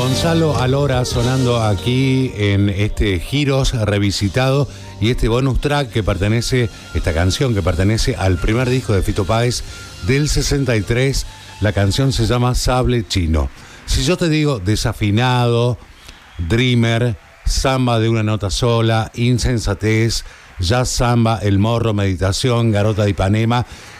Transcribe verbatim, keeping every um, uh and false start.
Gonzalo Alora sonando aquí en este Giros revisitado y este bonus track que pertenece, esta canción que pertenece al primer disco de Fito Páez del sesenta y tres. La canción se llama Sable Chino. Si yo te digo desafinado, dreamer, samba de una nota sola, insensatez, jazz samba, el morro, meditación, garota de Ipanema,